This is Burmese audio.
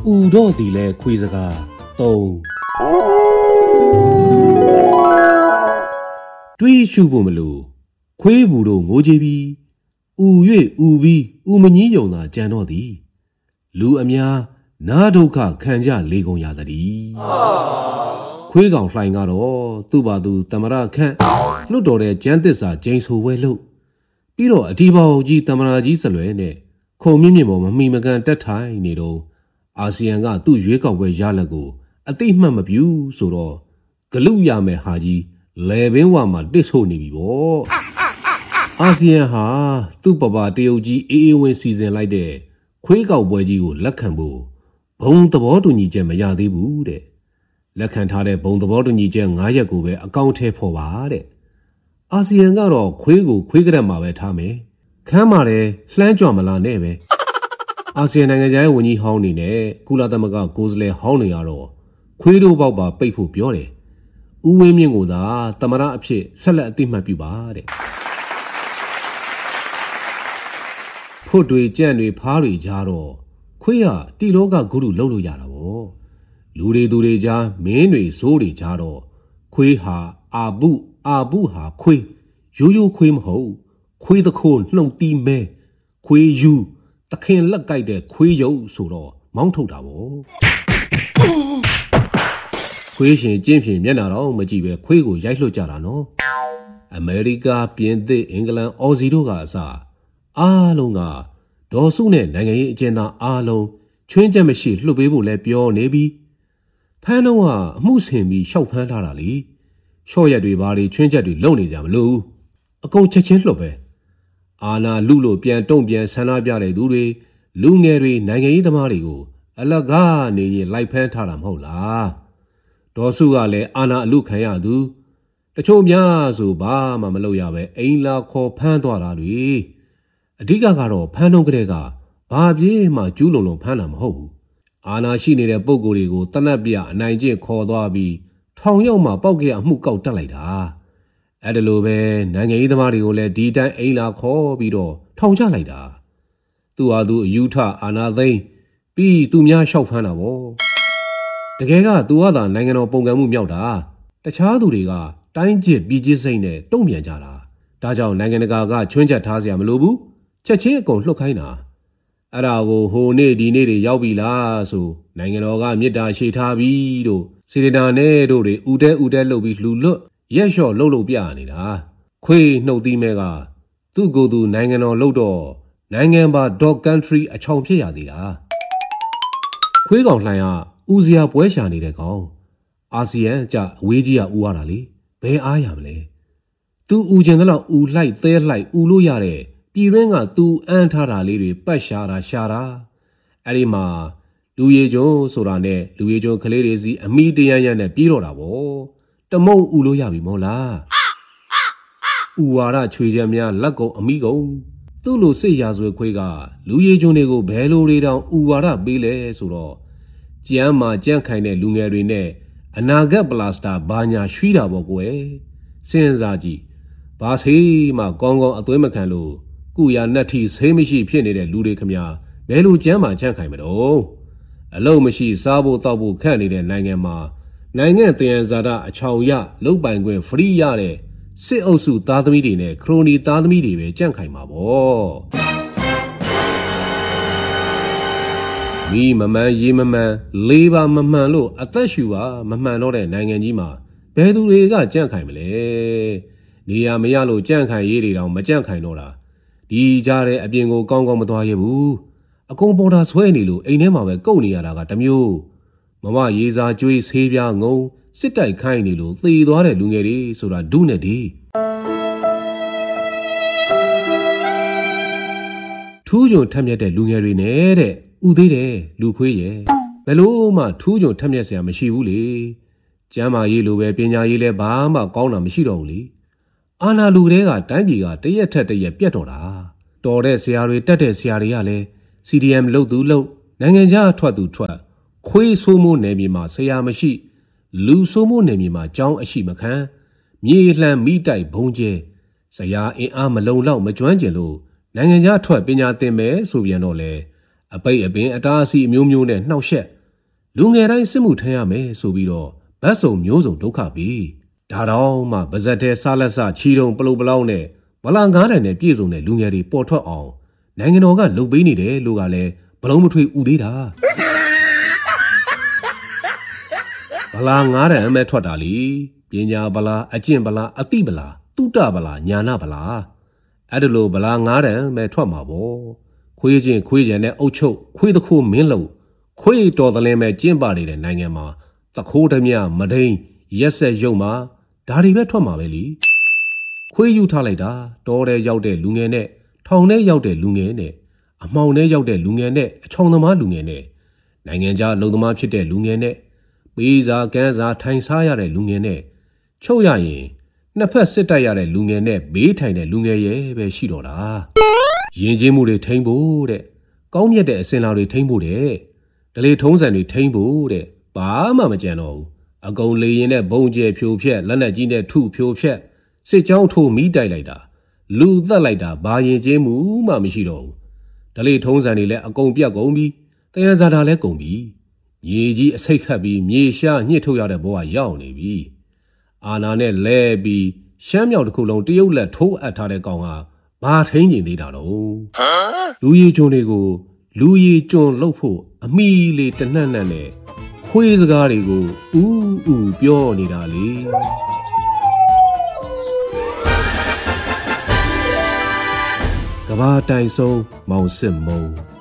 တော့ဒီလဲခွေးစကား3တွေးရှုဖို့မလို့ခွေးဘူးတို့ငိုကြည့်ပြီးဥ၍ဥပြီးဥမကြီးယုံသာကြံတော့သည်လူအများနာဒုက္ခခံကြလေကုန်ရသည်ခွေးကောင်လှိုင်ကတော့သူ့ဘာသူတမရခန့်လွတ်တော်တဲ့ကျန်းသစ္စာဂျိန်ဆိုဝဲလို့ပြီးတော့အဒီပေါကြီးတမရကြီးစလွဲနဲ့ခုံမြင့်မြင့်ပေါ်မမှီမကန်တက်ထိုင်နေတော့အာဆီယံကသူ့ရွေးကောက်ပွဲရလဒ်ကိုအသိမှတ်မပြုဆိုတော့ဂလုရမယ်ဟာကြီးလေဘင်းဝမှာတစ်ဆို့နေပြီပေါ့အာဆီယံဟာသူ့ပပတရုတ်ကြီးအေးအေးဝင်းစီစဉ်လိုက်တဲ့ခွေးကောက်ပွဲကြီးကိုလက်ခံဖို့ဘုံသဘောတူညီချက်မရသေးဘူးတဲ့လက်ခံထားတဲ့ဘုံသဘောတူညီချက်9ရက်ကိုပဲအကောင့်ထဲဖော်ပါတဲ့အာဆီယံကတော့ခွေးကိုခွေးကရက်မှာပဲထားမယ်ခမ်းပါတယ်လှမ်းကြွမလားနဲ့ပဲအာဆီယံနိုင်ငံခြားရေးဝန်ကြီးဟောင်းနေနဲ့ကုလသမဂ္ဂကိုယ်စားလှယ်ဟောင်းနေရတော့ခွေးတို့ပေါက်ပါပိတ်ဖို့ပြောတယ်။ဦးဝင်းမြင့်ကသာသမရအဖြစ်ဆက်လက်အသိမှတ်ပြုပါတဲ့။ဖို့တွေကြံ့တွေဖားတွေကြားတော့ခွေးကတိလောကဂုရုလှုပ်လို့ရတာပေါ့။လူတွေသူတွေကြားမင်းတွေစိုးတွေကြားတော့ခွေးဟာအာပုဟာခွေးရိုးရိုးခွေးမဟုတ်ခွေးသခိုးနှုတ်တီးမဲခွေးယူတခင်လက်ကြိုက်တဲ့ခွေးရုပ်ဆိုတော့မောင်းထုတ်တာပေါ့ခွေးရှင်ကျင့်ဖြင့်မျက်နှာတော့မကြည့်ပဲခွေးကိုရိုက်လွှတ်ကြတာနော်အမေရိကပြင်သစ်အင်္ဂလန်အော်စီတို့ကအစအားလုံးကဒေါ်စုနဲ့နိုင်ငံရေးအကျဉ်းသားအားလုံးချွင်းချက်မရှိလှုပ်ပေးဖို့လဲပြောနေပြီးဖမ်းတော့ကအမှုဆင်ပြီးရှောက်ဖမ်းထားတာလေရှော့ရက်တွေဘာတွေချွင်းချက်တွေလုံနေကြမလို့အကုန်ချက်ချင်းလှုပ်ပဲအာနာလူလို့ပြန်တုံ့ပြန်ဆန္ဒပြတဲ့သူတွေလူငယ်တွေနိုင်ငံရေးသမားတွေကိုအလကားနေရင်လိုက်ဖမ်းထားတာမဟုတ်လားဒေါ်စုကလည်းအာနာအလူခံရသူတချို့များဆိုဘာမှမလုပ်ရပဲအိမ်လာခေါ်ဖမ်းသွားတာတွေအဓိကကတော့ဖမ်းတော့ကလေးကဘာပြေးမှကျူးလုံလုံဖမ်းတာမဟုတ်ဘူးအာနာရှိနေတဲ့ပုံကိုယ်တွေကိုတနက်ပြအနိုင်ကျင့်ခေါ်သွားပြီးထောင်ရောက်မှပောက်ကြအမှုကောက်တက်လိုက်တာအဲ့ဒါလိုပဲနိုင်ငံရေးသမားတွေကိုလည်းဒီတိုင်းအိမ်လာခေါ်ပြီးတော့ထောင်ချလိုက်တာသူဟာသူအယူထအာနာသိန်းပြီးသူများလျှောက်ဖမ်းတာပေါ့တကယ်ကသူကသာနိုင်ငံတော်ပုံကံမှုမြောက်တာတခြားသူတွေကတိုင်းကျစ်ပြည်ကျစ်စိတ်နဲ့တုံ့ပြန်ကြတာဒါကြောင့်နိုင်ငံတကာကချွင်းချက်ထားစရာမလိုဘူးချက်ချင်းအကုန်လှုပ်ခိုင်းတာအဲ့ဒါကိုဟိုနေ့ဒီနေ့တွေရောက်ပြီလားဆိုနိုင်ငံတော်ကမြစ်တာရှေ့ထားပြီးတို့စီရနာနဲ့တို့တွေဥတဲလှုပ်ပြီးလှူလွတ်ရက်လျှော့လှုပ်ပြနေတာခွေးနှုတ်သီးမဲကသူ့ကိုယ်သူနိုင်ငံတော်လှုပ်တော့နိုင်ငံပါ dog country အချောင်ဖြစ်ရသေးတာခွေးကောင်လှိုင်ကဦးစရာပွဲရှာနေတဲ့ကောင်အာဆီယံကြအဝေးကြီးကဦးရတာလေဘယ်အားရမလဲသူဦးကျင်တော့ဦးလှိုက်သဲလှိုက်ဦးလို့ရတဲ့ပြည်ရင်းကသူအန်းထားတာလေးတွေပတ်ရှာတာအဲ့ဒီမှာလူရည်ကျုံဆိုတာနဲ့လူရည်ကျုံကလေးတွေစီအမိတရရနဲ့ပြေးတော့တာဗောတမုံဦးလို့ရပြီမို့လားဦးဝါရချွေချက်များလက်ကုံအမိကုံသူ့လိုစစ်ရာဇဝဲခွေးကလူရည်ကျုံတွေကိုဘယ်လိုတွေတောင်ဦးဝါရပေးလဲဆိုတော့ကြမ်းမှာကြန့်ခိုင်တဲ့လူငယ်တွေနဲ့အနာဂတ်ပလာစတာဘာညာရွှီးတာပေါ့ကွယ်စဉ်းစားကြည့်ဘာဆေးမှကောင်းကောင်းအသွဲမခံလို့ကုရနတ်ထီဆေးမရှိဖြစ်နေတဲ့လူတွေခမညာဘယ်လိုကြမ်းမှာကြန့်ခိုင်မတော့အလုံးမရှိစားဖို့တောက်ဖို့ခန့်နေတဲ့နိုင်ငံမှာနိုင်ငံတည်ရန်ဇာတာအချောင်ရလုတ်ပိုင်ခွင့်ဖရီးရတဲ့စစ်အုပ်စုသားသမီးတွေနဲ့ခရိုနီသားသမီးတွေပဲကြန့်ခိုင်မှာပေါ့မိမမှန်ရေးမမှန်လေးပါမမှန်လို့အသက်ရှူပါမမှန်တော့တဲ့နိုင်ငံကြီးမှာဘယ်သူတွေကကြန့်ခိုင်မလဲနေရမရလို့ကြန့်ခိုင်ရေးတွေတောင်မကြန့်ခိုင်တော့တာဒီကြားတဲ့အပြင်ကိုကောင်းကောင်းမသွားရဘူးအကုန်ပေါ်တာဆွဲနေလို့အိမ်ထဲမှာပဲကုတ်နေရတာကတမျိုးမမရေးစားကြွေးဆေးပြားငုံစစ်တိုက်ခိုင်းနေလို့သေသွားတဲ့လူငယ်တွေဆိုတာဒုနဲ့ဒီထူးချွန်ထက်မြက်တဲ့လူငယ်တွေနဲ့တဲ့ဥသေးတယ်လူခွေးရဲ့ဘယ်လို့မှထူးချွန်ထက်မြက်စရာမရှိဘူးလေကျမ်းမာရေးလိုပဲပညာရေးလည်းဘာမှကောင်းတာမရှိတော့ဘူးလေအာနာလူတွေကတိုင်းပြည်ကတရက်ထက်တရက်ပြတ်တော့တာတော်တဲ့ဆရာတွေတက်တဲ့ဆရာတွေကလည်း CDM လှုပ်သူလှုပ်နိုင်ငံခြားထွက်သူထွက်ခွေးဆိုးမိုးနယ်မြေမှာဆရာမရှိလူဆိုးမိုးနယ်မြေမှာကျောင်းအရှိမခံမြေလှန်မိတိုက်ဘုံကျဲဆရာအင်အားမလုံလောက်မကျွမ်းကျင်လို့နိုင်ငံခြားထွက်ပညာသင်မယ်ဆိုပြန်တော့လေအပိတ်အပင်အတားအဆီးအမျိုးမျိုးနဲ့နှောက်ယှက်လူငယ်တိုင်းစစ်မှုထမ်းရမယ်ဆိုပြီးတော့ဗတ်စုံမျိုးစုံဒုက္ခပြီးဒါတော့မှဗဇက်တဲ့စားလက်စချီတုံပလုတ်ပလောက်နဲ့ဗလာ9တိုင်နဲ့ပြည့်စုံတဲ့လူငယ်တွေပေါ်ထွက်အောင်နိုင်ငံတော်ကလုပ်ပေးနေတယ်လို့ကလည်းဘလုံးမထွေဥသေးတာဗလာ9တိုင်အမဲထွက်တာလीပညာဗလာအကျင့်ဗလာအတိဗလာတုတဗလာညာနာဗလာအဲ့ဒါလို့ဗလာ9တိုင်မဲထွက်မှာပေါ့ခွေးချင်းခွေးရံနဲ့အုတ်ချုပ်ခွေးတခိုးမင်းလုံးခွေးတော်သလင်းပဲကျင့်ပါနေတဲ့နိုင်ငံမှာတခိုးဓမြမဒိန်ရက်ဆက်ရုံမှာဒါတွေပဲထွက်မှာပဲလीခွေးယူထားလိုက်တာတောထဲရောက်တဲ့လူငယ်နဲ့ထောင်ထဲရောက်တဲ့လူငယ်နဲ့အမှောင်ထဲရောက်တဲ့လူငယ်နဲ့အချောင်သမားလူငယ်နဲ့နိုင်ငံခြားလုံသမားဖြစ်တဲ့လူငယ်နဲ့ပေးစာကန်းစာထိုင်စားရတဲ့လူငယ်နဲ့ချုပ်ရရင်နှစ်ဖက်စစ်တိုက်ရတဲ့လူငယ်နဲ့ဘေးထိုင်တဲ့လူငယ်ရဲ့ပဲရှိတော့တာယဉ်ကျေးမှုတွေထိမ့်ဖို့တဲ့ကောင်းမြတ်တဲ့အစင်လာတွေထိမ့်ဖို့တဲ့ဒလေထုံးစံတွေထိမ့်ဖို့တဲ့ဘာမှမကြံတော့ဘူးအကုန်လေရင်နဲ့ဘုံကျဲဖြိုဖျက်လက်နက်ကြီးနဲ့ထုဖြိုဖျက်စစ်ကြောင်းထိုးမိတိုက်လိုက်တာလူသက်လိုက်တာဘာယဉ်ကျေးမှုမှမရှိတော့ဘူးဒလေထုံးစံတွေလည်းအကုန်ပြတ်ကုန်ပြီတယံဇာတာလည်းကုန်ပြီမြေကြီးအစိတ်ခတ်ပြီးမြေရှားညှစ်ထုတ်ရတဲ့ဘဝရောက်နေပြီအာနာနဲ့လဲပြီးရှမ်းမြောက်တစ်ခုလုံးတရုတ်လက်ထိုးအပ်ထားတဲ့ကောင်ကဘာထိန်ကျင်သေးတာတော့လူရီကျွန်းတွေကိုလူရီကျွန်းလှုပ်ဖို့အမိလေးတနှံ့နှံ့နဲ့ခွေးစကားတွေကိုဥပြောနေတာလေကဘာတိုင်ဆုံးမောင်စစ်မုံ